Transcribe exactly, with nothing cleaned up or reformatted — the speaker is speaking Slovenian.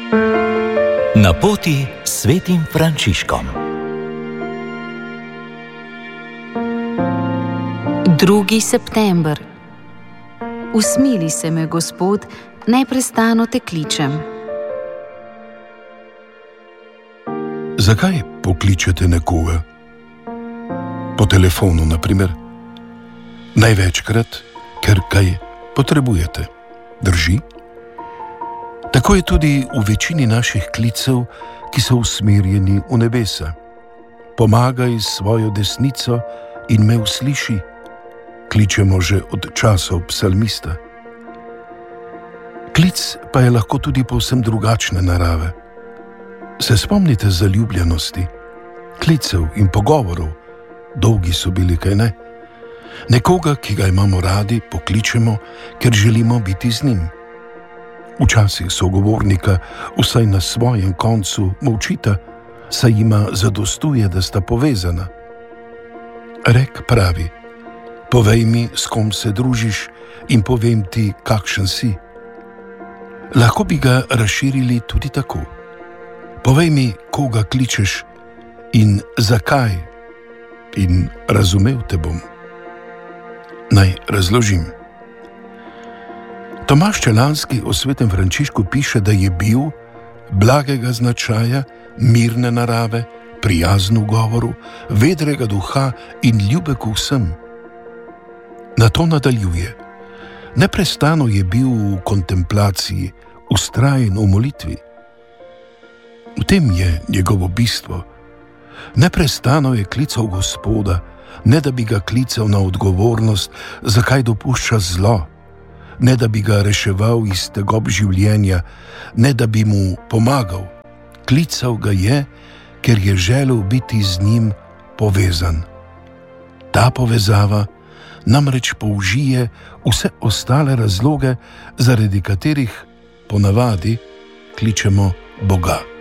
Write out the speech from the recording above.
Na poti s svetim Frančiškom. drugi september. Usmili se me, Gospod, neprestano te kličem. Zakaj pokličete nekoga? Po telefonu, na primer. Največkrat, ker kaj potrebujete. Drži? Tako je tudi v večini naših klicev, ki so usmerjeni v nebesa. Pomagaj s svojo desnico in me usliši. Kličemo že od časov psalmista. Klic pa je lahko tudi povsem drugačne narave. Se spomnite zaljubljenosti, klicev in pogovorov, dolgi so bili, kaj ne? Nekoga, ki ga imamo radi, pokličemo, ker želimo biti z njim. Včasih sogovornika, vsaj na svojem koncu, molčita, saj jima zadostuje, da sta povezana. Rek pravi: povej mi, s kom se družiš, in povem ti, kakšen si. Lahko bi ga razširili tudi tako. Povej mi, koga kličeš in zakaj, in razumel te bom. Naj razložim. Tomaž Čelanski o svetem Frančišku piše, da je bil blagega značaja, mirne narave, prijazen v govoru, vedrega duha in ljubek vsem. Na to nadaljuje. Neprestano je bil v kontemplaciji, vztrajen v molitvi. V tem je njegovo bistvo. Neprestano je klical Gospoda, ne da bi ga klical na odgovornost, zakaj dopušča zlo, ne da bi ga reševal iz tegob življenja, ne da bi mu pomagal. Klical ga je, ker je želel biti z njim povezan. Ta povezava namreč použije vse ostale razloge, zaradi katerih ponavadi kličemo Boga.